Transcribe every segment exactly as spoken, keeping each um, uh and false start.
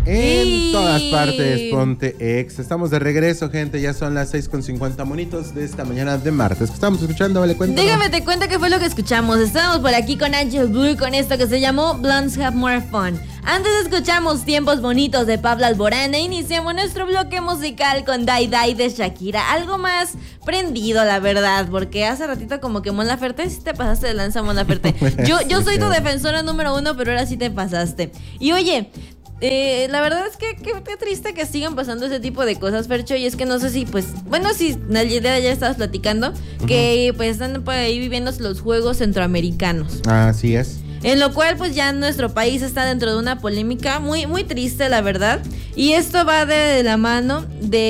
En Y... todas partes, ponte ex. Estamos de regreso, gente. Ya son las seis con cincuenta monitos de esta mañana de martes. ¿Qué estamos escuchando? Vale, cuéntame. Déjame te cuento qué fue lo que escuchamos. Estábamos por aquí con Angel Blue con esto que se llamó Blondes Have More Fun. Antes escuchamos Tiempos Bonitos de Pablo Alborán e iniciamos nuestro bloque musical con Die Die de Shakira. Algo más prendido, la verdad, porque hace ratito como que Mon Laferte, sí te pasaste de lanza, Mon Laferte. Yo, yo soy tu defensora número uno, pero ahora sí te pasaste. Y oye... Eh, la verdad es que qué triste que sigan pasando ese tipo de cosas, Fercho. Y es que no sé si, pues, bueno, si el día de ayer estabas platicando que uh-huh. pues están por ahí viviendo los Juegos Centroamericanos. Así es. En lo cual, pues ya nuestro país está dentro de una polémica muy, muy triste, la verdad. Y esto va de la mano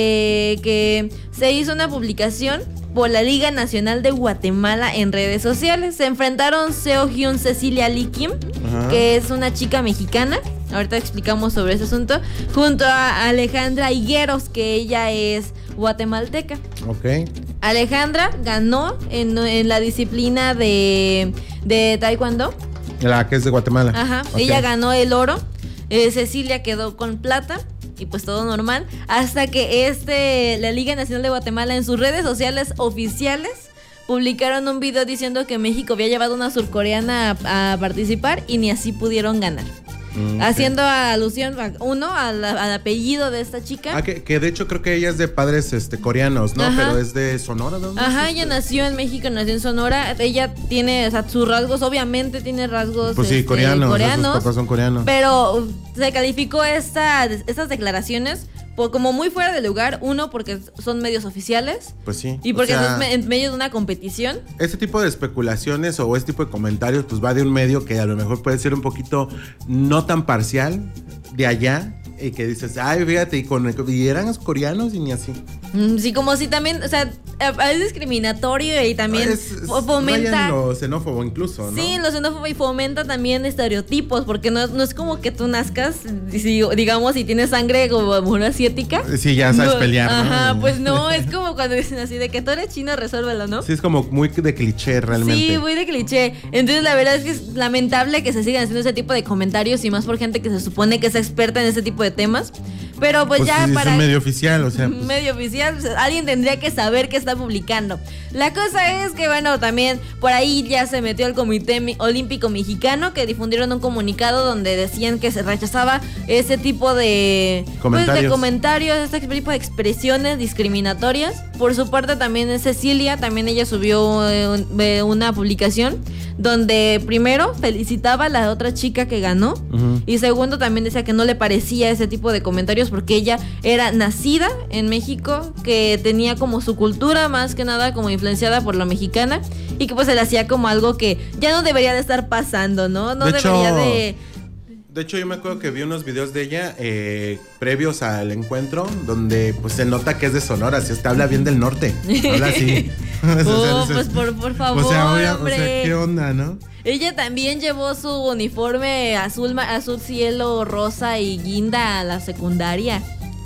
de que se hizo una publicación por la Liga Nacional de Guatemala en redes sociales. Se enfrentaron Seo Hyun Cecilia Lee Kim, uh-huh. que es una chica mexicana. Ahorita explicamos sobre ese asunto. Junto a Alejandra Higueros, que ella es guatemalteca. Ok. Alejandra ganó en, en la disciplina de, de taekwondo. La que es de Guatemala. Ajá. Okay. Ella ganó el oro. Eh, Cecilia quedó con plata. Y pues todo normal. Hasta que este la Liga Nacional de Guatemala en sus redes sociales oficiales publicaron un video diciendo que México había llevado a una surcoreana a, a participar y ni así pudieron ganar. Okay. Haciendo alusión, uno, al, al apellido de esta chica. Ah, que, que de hecho creo que ella es de padres este, coreanos, ¿no? Ajá. Pero es de Sonora, ¿no? Ajá, ella nació en México, nació en Sonora. Ella tiene, o sea, sus rasgos, obviamente tiene rasgos pues sí, este, coreanos, coreanos. Sus papás son coreanos. Pero se calificó esta, estas declaraciones por, como muy fuera de lugar. Uno, porque son medios oficiales. Pues sí. Y porque o sea, es en medio de una competición. Este tipo de especulaciones o este tipo de comentarios pues va de un medio que a lo mejor puede ser un poquito no tan parcial de allá. Y que dices, ay, fíjate, y, con, y eran coreanos y ni así. Sí, como si también, o sea, es discriminatorio y también es, es, fomenta... lo xenófobo incluso, ¿no? Sí, lo xenófobo y fomenta también estereotipos, porque no, no es como que tú nazcas, digamos, y tienes sangre como mujer asiática. Sí, ya sabes no, pelear, ¿no? Ajá, pues no, es como cuando dicen así, de que tú eres chino, resuélvelo, ¿no? Sí, es como muy de cliché realmente. Sí, muy de cliché. Entonces la verdad es que es lamentable que se sigan haciendo ese tipo de comentarios y más por gente que se supone que es experta en ese tipo de temas. Pero pues, pues ya sí, para... es un medio oficial, o sea... Pues... medio oficial, pues, alguien tendría que saber qué está publicando. La cosa es que, bueno, también por ahí ya se metió el Comité Olímpico Mexicano, que difundieron un comunicado donde decían que se rechazaba ese tipo de comentarios, pues, de comentarios, este tipo de expresiones discriminatorias. Por su parte también es Cecilia, también ella subió eh, una publicación donde primero felicitaba a la otra chica que ganó, uh-huh. y segundo también decía que no le parecía ese tipo de comentarios porque ella era nacida en México, que tenía como su cultura más que nada como influenciada por la mexicana y que pues se le hacía como algo que ya no debería de estar pasando, ¿no? No de debería hecho, de... De hecho, yo me acuerdo que vi unos videos de ella eh, previos al encuentro, donde pues se nota que es de Sonora, si usted habla bien del norte, habla así. Oh, pues por, por favor, o sea, oye, hombre. O sea, ¿qué onda, no? Ella también llevó su uniforme azul, azul cielo, rosa y guinda a la secundaria.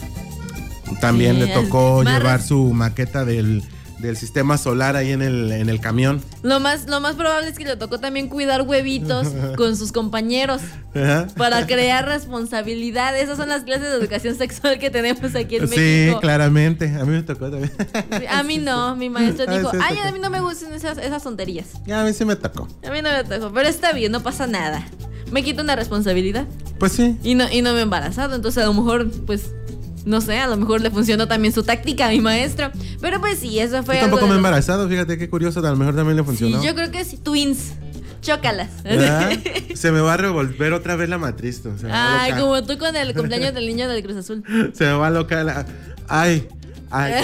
También sí, le tocó más llevar su maqueta del... del sistema solar ahí en el, en el camión. Lo más, lo más probable es que le tocó también cuidar huevitos con sus compañeros. ¿Ah? Para crear responsabilidad. Esas son las clases de educación sexual que tenemos aquí en sí, México. Sí, claramente. A mí me tocó también. A mí no, mi maestro dijo, a sí ay, a mí no me gustan esas, esas tonterías. Ya, a mí sí me tocó. A mí no me tocó, pero está bien, no pasa nada. Me quito una responsabilidad. Pues sí. Y no, y no me he embarazado, entonces a lo mejor, pues... no sé, a lo mejor le funcionó también su táctica a mi maestro. Pero pues sí, eso fue. Yo tampoco me he los... embarazado, fíjate qué curioso, a lo mejor también le funcionó. Sí, yo creo que sí, twins. Chócalas. ¿Verdad? Se me va a revolver otra vez la matriz. Se me va Ay, como tú con el cumpleaños del niño del Cruz Azul. Se me va a loca la... Ay, ay.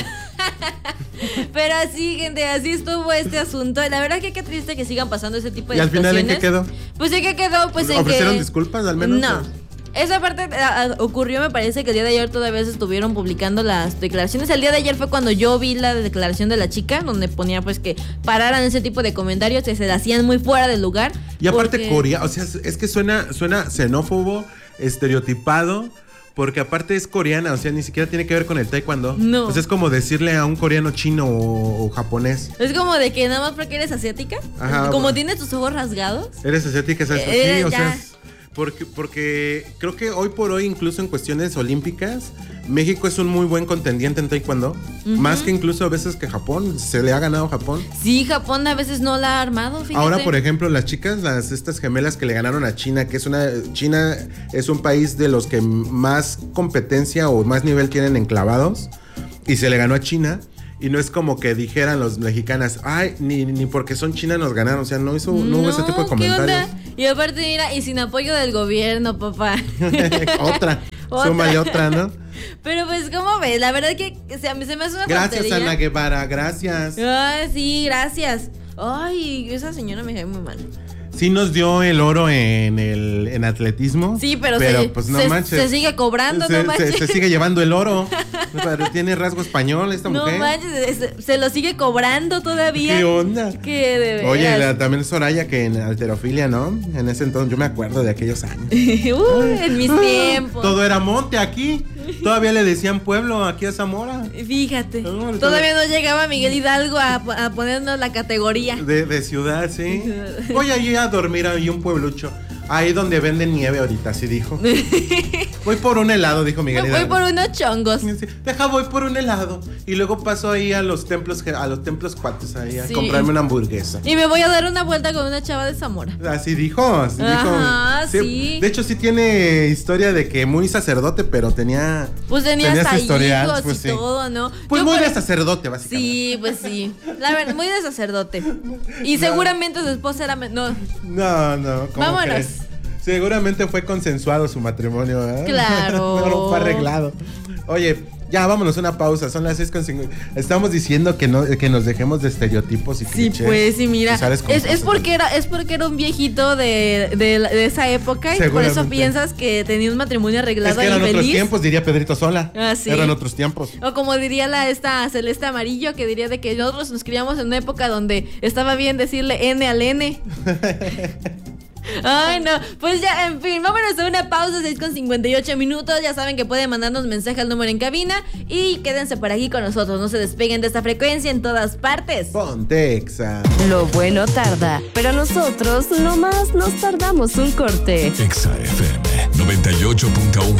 Pero así, gente, así estuvo este asunto. La verdad que qué triste que sigan pasando ese tipo de ¿Y al situaciones. final en qué quedó? Pues sí que quedó, pues en ¿ofrecieron que... disculpas al menos? No. Esa parte uh, ocurrió, me parece que el día de ayer todavía se estuvieron publicando las declaraciones. El día de ayer fue cuando yo vi la declaración de la chica, donde ponía pues que pararan ese tipo de comentarios que se le hacían muy fuera del lugar. Y aparte porque... Corea, o sea, es que suena, suena xenófobo, estereotipado, porque aparte es coreana, o sea, ni siquiera tiene que ver con el taekwondo. No. O sea, es como decirle a un coreano chino o, o japonés. Es como de que nada más porque eres asiática. Ajá, como bueno. Tienes tus ojos rasgados. Eres asiática, ¿sabes? Eh, sí, o ya. sea... Es, Porque, porque creo que hoy por hoy, incluso en cuestiones olímpicas, México es un muy buen contendiente en taekwondo. Uh-huh. Más que incluso a veces que Japón. Se le ha ganado Japón. Sí, Japón a veces no la ha armado, fíjate. Ahora, por ejemplo, las chicas, las estas gemelas que le ganaron a China, que es una... China es un país de los que más competencia o más nivel tienen en clavados. Y se le ganó a China. Y no es como que dijeran los mexicanas, ay, ni, ni porque son chinas nos ganaron. O sea, no, hizo, no, no hubo ese tipo de comentarios. Y aparte, mira, y sin apoyo del gobierno, papá. Otra. Otra. Súmale otra, ¿no? Pero pues, ¿cómo ves? La verdad que o sea, se me hace una Gracias, tontería. Ana Guevara, gracias. Ay, sí, gracias. Ay, esa señora me cae muy mal. Sí nos dio el oro en el en atletismo. Sí, pero, pero se, pues no se, manches. Se sigue cobrando, se, no manches. Se, se sigue llevando el oro. Pero tiene rasgo español esta no mujer. No manches, se, se lo sigue cobrando todavía. ¿Qué onda? ¿Qué de veras? Oye, la, también Soraya que en alterofilia, ¿no? En ese entonces, yo me acuerdo de aquellos años. Uy, en mis tiempos. Todo era monte aquí. Todavía le decían pueblo aquí a Zamora. Fíjate. No, todavía no llegaba Miguel Hidalgo a, a ponernos la categoría. De, de ciudad, sí. Voy a ir a dormir ahí un pueblucho. Ahí donde venden nieve ahorita, así dijo. Voy por un helado, dijo Miguel Voy Hidalgo. por unos chongos. Deja, voy por un helado. Y luego paso ahí a los templos, a los templos cuates ahí a sí. comprarme una hamburguesa. Y me voy a dar una vuelta con una chava de Zamora. Así dijo, así Ajá, dijo. Sí, sí. De hecho, sí tiene historia de que muy sacerdote, pero tenía. Pues tenía, tenía hasta historial, hijos pues y sí. todo, ¿no? Pues Yo muy por... de sacerdote, básicamente. Sí, pues sí. La verdad, muy de sacerdote. Y no. seguramente su esposa era. No, no, no. ¿Cómo Vámonos. Crees? Seguramente fue consensuado su matrimonio, ¿eh? Claro. No fue arreglado. Oye, ya vámonos una pausa. Son las seis con cincuenta. Estamos diciendo que no, que nos dejemos de estereotipos y sí, clichés. Sí, pues sí, mira. Es, es porque era, es porque era un viejito de, de, de esa época y por eso piensas que tenía un matrimonio arreglado. Es que eran y otros feliz. tiempos, diría Pedrito Sola. Ah, sí. Eran otros tiempos. O como diría la esta Celeste Amarillo, que diría de que nosotros nos criamos en una época donde estaba bien decirle N al N. Ay, no, pues ya, en fin, vámonos a una pausa, seis con cincuenta y ocho minutos. Ya saben que pueden mandarnos mensaje al número en cabina. Y quédense por aquí con nosotros, no se despeguen de esta frecuencia en todas partes. Ponte Exa. Lo bueno tarda, pero nosotros nomás nos tardamos un corte. Exa F M noventa y ocho punto uno.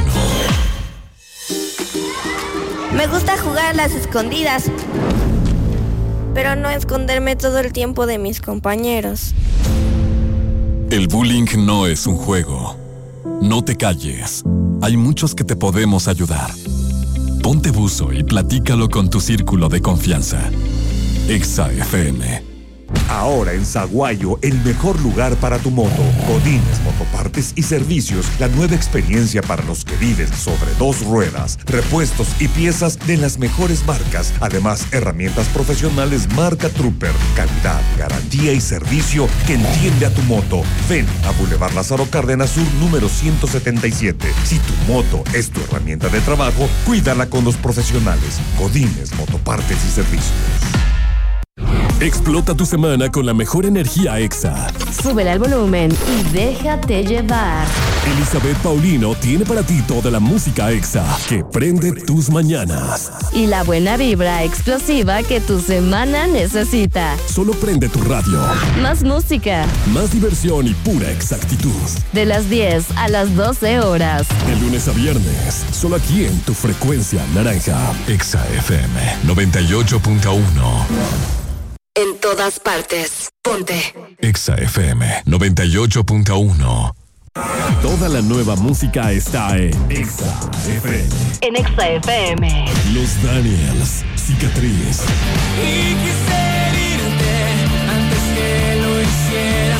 Me gusta jugar a las escondidas, pero no esconderme todo el tiempo de mis compañeros. El bullying no es un juego. No te calles. Hay muchos que te podemos ayudar. Ponte buzo y platícalo con tu círculo de confianza. Exa F M. Ahora en Saguayo, el mejor lugar para tu moto. Godínez Motopartes y Servicios, la nueva experiencia para los que viven sobre dos ruedas. Repuestos y piezas de las mejores marcas. Además, herramientas profesionales marca Trooper. Calidad, garantía y servicio que entiende a tu moto. Ven a Boulevard Lázaro Cárdenas Sur, número ciento setenta y siete. Si tu moto es tu herramienta de trabajo, cuídala con los profesionales. Godínez Motopartes y Servicios. Explota tu semana con la mejor energía Exa. Súbele al volumen y déjate llevar. Elizabeth Paulino tiene para ti toda la música Exa que prende tus mañanas. Y la buena vibra explosiva que tu semana necesita. Solo prende tu radio. Más música. Más diversión y pura exactitud. De las diez a las doce horas. De lunes a viernes. Solo aquí en tu frecuencia naranja. Exa F M noventa y ocho punto uno. En todas partes. Ponte. Exa F M noventa y ocho punto uno. Toda la nueva música está en Exa F M. En Exa F M. Los Daniels, Cicatriz. Y quise irte antes que lo hicieras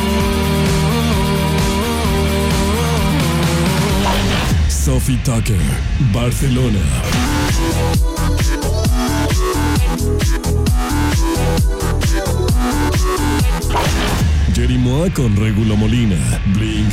tú. Sophie Tucker, Barcelona. Jerry Moa con Regulo Molina, Blink